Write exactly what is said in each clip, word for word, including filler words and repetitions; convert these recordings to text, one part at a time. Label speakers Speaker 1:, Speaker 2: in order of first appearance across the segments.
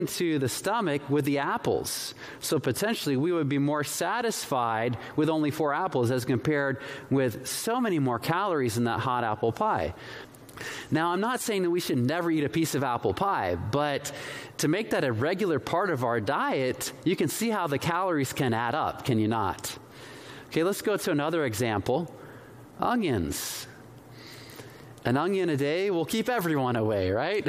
Speaker 1: to the stomach with the apples. So potentially we would be more satisfied with only four apples as compared with so many more calories in that hot apple pie. Now, I'm not saying that we should never eat a piece of apple pie, but to make that a regular part of our diet, you can see how the calories can add up, can you not? Okay, let's go to another example. Onions. An onion a day will keep everyone away, right?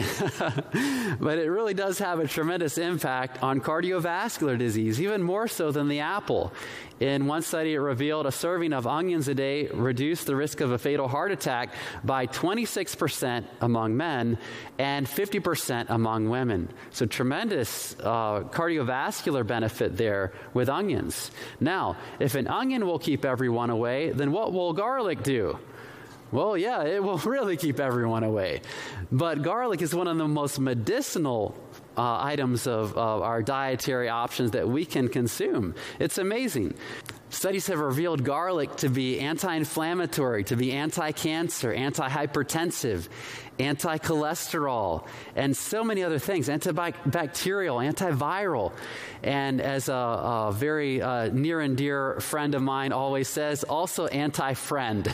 Speaker 1: But it really does have a tremendous impact on cardiovascular disease, even more so than the apple. In one study, it revealed a serving of onions a day reduced the risk of a fatal heart attack by twenty-six percent among men and fifty percent among women. So tremendous uh, cardiovascular benefit there with onions. Now, if an onion will keep everyone away, then what will garlic do? Well, yeah, it will really keep everyone away. But garlic is one of the most medicinal uh, items of, of our dietary options that we can consume. It's amazing. Studies have revealed garlic to be anti-inflammatory, to be anti-cancer, anti-hypertensive, anti-cholesterol, and so many other things, antibacterial, antiviral. And as a, a very uh, near and dear friend of mine always says, also anti-friend.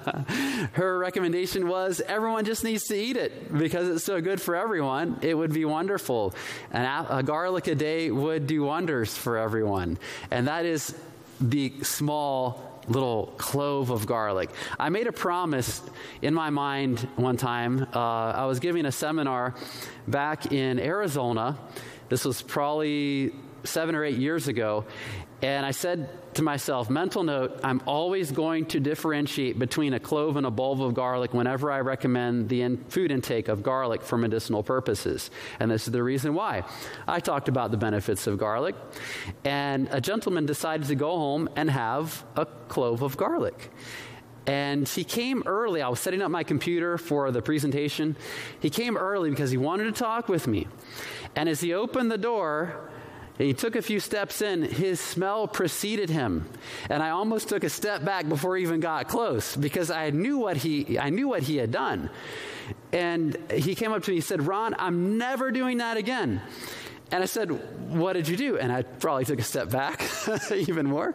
Speaker 1: Her recommendation was everyone just needs to eat it because it's so good for everyone. It would be wonderful. And a, a garlic a day would do wonders for everyone. And that is the small little clove of garlic. I made a promise in my mind one time. Uh, I was giving a seminar back in Arizona. This was probably seven or eight years ago. And I said to myself, mental note, I'm always going to differentiate between a clove and a bulb of garlic whenever I recommend the in- food intake of garlic for medicinal purposes. And this is the reason why. I talked about the benefits of garlic, and a gentleman decided to go home and have a clove of garlic. And he came early. I was setting up my computer for the presentation. He came early because he wanted to talk with me. And as he opened the door, he took a few steps in, his smell preceded him. And I almost took a step back before he even got close because I knew what he I knew what he had done. And he came up to me and said, Ron, I'm never doing that again. And I said, what did you do? And I probably took a step back even more.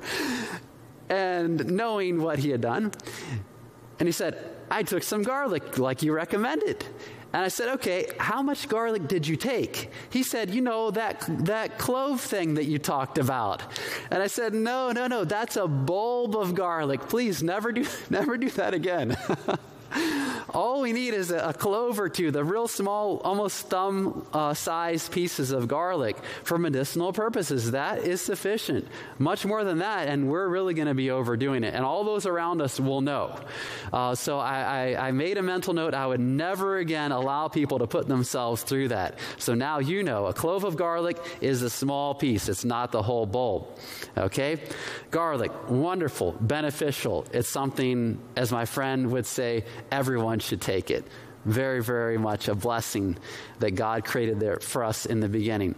Speaker 1: And knowing what he had done. And he said, I took some garlic like you recommended. And I said, okay, how much garlic did you take? He said, you know, that that clove thing that you talked about. And I said, no, no, no, that's a bulb of garlic. Please never do, never do that again. All we need is a, a clove or two, the real small, almost thumb uh, size pieces of garlic for medicinal purposes. That is sufficient. Much more than that, and we're really going to be overdoing it. And all those around us will know. Uh, so I, I, I made a mental note. I would never again allow people to put themselves through that. So now you know, a clove of garlic is a small piece. It's not the whole bulb. Okay? Garlic, wonderful, beneficial. It's something, as my friend would say, everyone should take it. Very, very much a blessing that God created there for us in the beginning.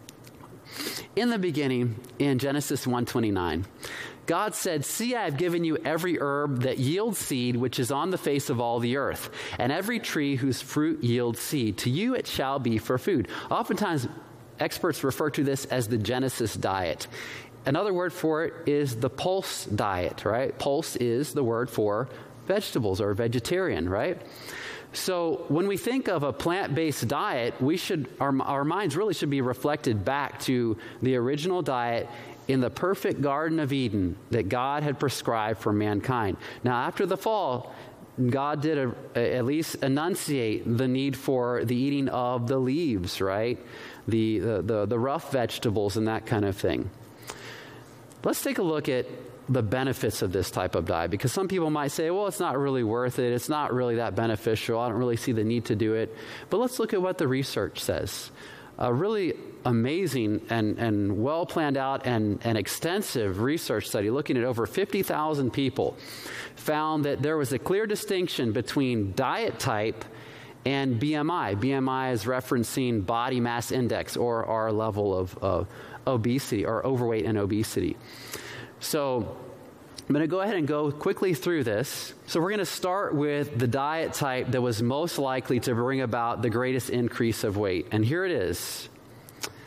Speaker 1: In the beginning, in Genesis one twenty-nine, God said, see, I have given you every herb that yields seed, which is on the face of all the earth, and every tree whose fruit yields seed. To you it shall be for food. Oftentimes, experts refer to this as the Genesis diet. Another word for it is the pulse diet, right? Pulse is the word for vegetables or vegetarian, right? So when we think of a plant-based diet, we should our, our minds really should be reflected back to the original diet in the perfect Garden of Eden that God had prescribed for mankind. Now, after the fall, God did a, a, at least enunciate the need for the eating of the leaves, right? The, the, the, the rough vegetables and that kind of thing. Let's take a look at the benefits of this type of diet, because some people might say, well, it's not really worth it. It's not really that beneficial. I don't really see the need to do it. But let's look at what the research says. A really amazing and, and well planned out and, and extensive research study looking at over fifty thousand people found that there was a clear distinction between diet type and B M I. B M I is referencing body mass index, or our level of uh, obesity or overweight and obesity. So I'm going to go ahead and go quickly through this. So we're going to start with the diet type that was most likely to bring about the greatest increase of weight. And here it is.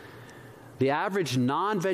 Speaker 1: The average non-vegetarian